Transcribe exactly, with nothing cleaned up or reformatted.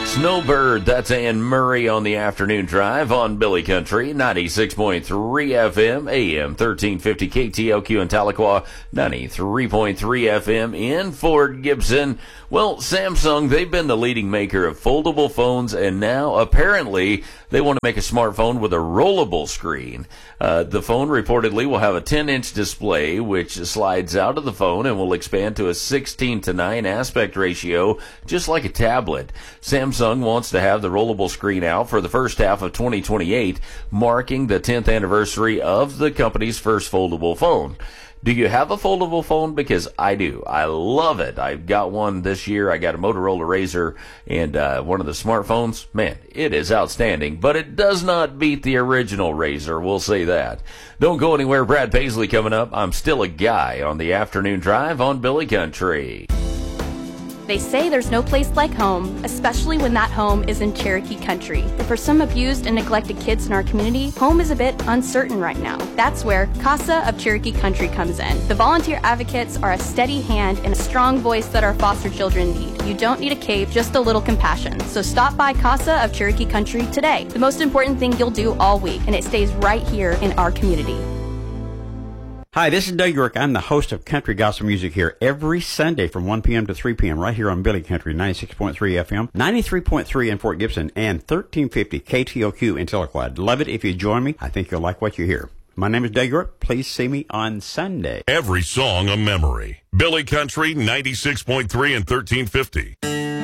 Snowbird, that's Ann Murray on the afternoon drive on Billy Country, ninety-six point three F M, A M thirteen fifty K T L Q in Tahlequah, ninety-three point three F M in Fort Gibson. Well, Samsung, they've been the leading maker of foldable phones, and now apparently they want to make a smartphone with a rollable screen. Uh, the phone reportedly will have a ten-inch display, which slides out of the phone and will expand to a sixteen to nine aspect ratio, just like a tablet. Samsung wants to have the rollable screen out for the first half of twenty twenty-eight, marking the tenth anniversary of the company's first foldable phone. Do you have a foldable phone? Because I do. I love it. I've got one this year. I got a Motorola Razr and uh, one of the smartphones. Man, it is outstanding, but it does not beat the original Razr. We'll say that. Don't go anywhere. Brad Paisley coming up. I'm Still a Guy on the afternoon drive on Billy Country. They say there's no place like home, especially when that home is in Cherokee country. But for some abused and neglected kids in our community, home is a bit uncertain right now. That's where CASA of Cherokee Country comes in. The volunteer advocates are a steady hand and a strong voice that our foster children need. You don't need a cape, just a little compassion. So stop by CASA of Cherokee Country today. The most important thing you'll do all week, and it stays right here in our community. Hi, this is Doug York. I'm the host of Country Gospel Music here every Sunday from one p.m. to three p.m. right here on Billy Country, ninety-six point three F M, ninety-three point three in Fort Gibson, and thirteen fifty K T L Q in Tahlequah. I'd love it if you join me. I think you'll like what you hear. My name is Doug York. Please see me on Sunday. Every song a memory. Billy Country, ninety-six point three and thirteen fifty.